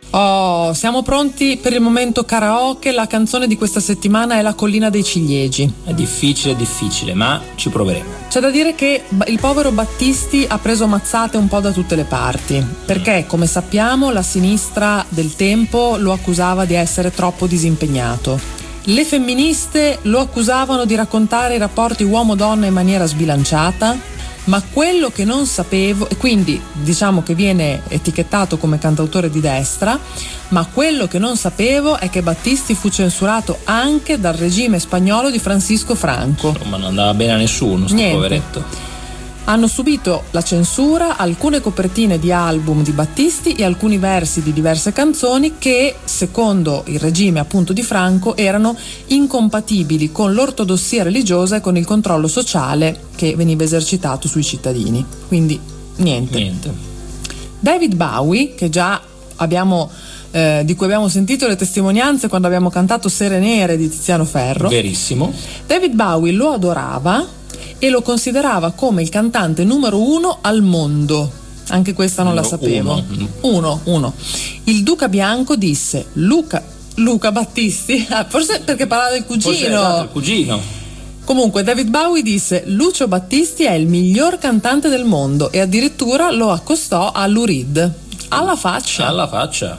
Oh, siamo pronti per il momento karaoke. La canzone di questa settimana è La collina dei ciliegi. È difficile, ma ci proveremo. C'è da dire che il povero Battisti ha preso mazzate un po' da tutte le parti, perché, come sappiamo, la sinistra del tempo lo accusava di essere troppo disimpegnato. Le femministe lo accusavano di raccontare i rapporti uomo-donna in maniera sbilanciata. Ma quello che non sapevo, e quindi diciamo che viene etichettato come cantautore di destra, ma quello che non sapevo è che Battisti fu censurato anche dal regime spagnolo di Francisco Franco. Ma non andava bene a nessuno, sto poveretto. Hanno subito la censura alcune copertine di album di Battisti e alcuni versi di diverse canzoni che, secondo il regime appunto di Franco, erano incompatibili con l'ortodossia religiosa e con il controllo sociale che veniva esercitato sui cittadini. Quindi niente. David Bowie, che già abbiamo di cui abbiamo sentito le testimonianze quando abbiamo cantato Sere Nere di Tiziano Ferro. Verissimo. David Bowie lo adorava e lo considerava come il cantante numero 1 al mondo. Anche questa non la sapevo. Uno. Il Duca Bianco disse: Luca Battisti? Forse perché parlava del cugino. Forse era il cugino. Comunque David Bowie disse: Lucio Battisti è il miglior cantante del mondo, e addirittura lo accostò a Lou Reed. Alla faccia.